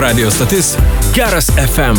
Radio stotis Geras FM.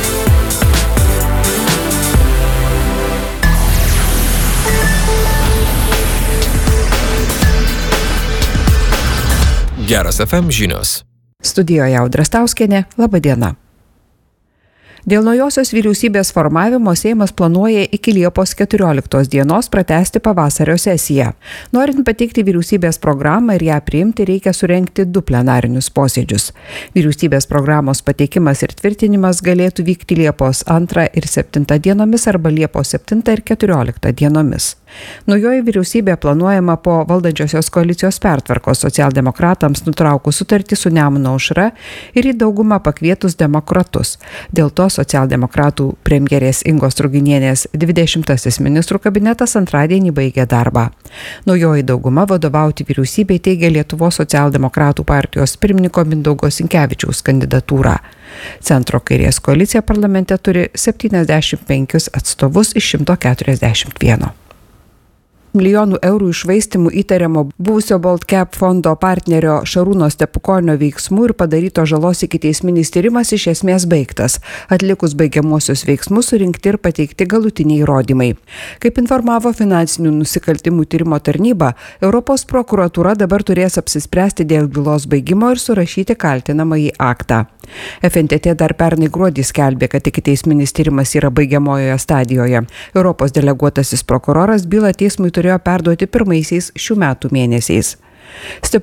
Geras FM žinios. Studijoje Audra Stauskienė, laba diena. Dėl naujosios vyriausybės formavimo Seimas planuoja iki Liepos 14 dienos pratęsti pavasario sesiją. Norint pateikti vyriausybės programą ir ją priimti, reikia surengti 2 plenarinius posėdžius. Vyriausybės programos pateikimas ir tvirtinimas galėtų vykti Liepos 2 ir 7 dienomis arba Liepos 7 ir 14 dienomis. Naujoji vyriausybė planuojama po valdančiosios koalicijos pertvarkos socialdemokratams nutraukus sutartį su Nemuno aušra ir į daugumą pakvietus demokratus. Dėl to socialdemokratų premjerės Ingos Ruginienės 20 ministrų kabinetas antradienį baigė darbą. Naujoji dauguma vadovauti vyriausybei teigia Lietuvos socialdemokratų partijos pirmininko Mindaugo Sinkevičiaus kandidatūrą. Centro kairės koalicija parlamente turi 75 atstovus iš 141. Milijonų eurų iššvaistimų įtariamo buvusio Baltcap fondo partnerio Šarūno Stepukonio veiksmų ir padaryto žalos ikiteisminis tyrimas iš esmės baigtas. Atlikus baigiamuosius veiksmus surinkti ir pateikti galutiniai įrodymai. Kaip informavo finansinių nusikaltimų tyrimo tarnyba, Europos prokuratūra dabar turės apsispręsti dėl bylos baigimo ir surašyti kaltinamąjį aktą. FNTT dar pernai gruodį skelbė, kad ikiteisminis tyrimas yra baigiamojoje stadijoje. Europos deleguotasis prokuroras bylą teismui turėjo perduoti pirmaisiais šių metų mėnesiais.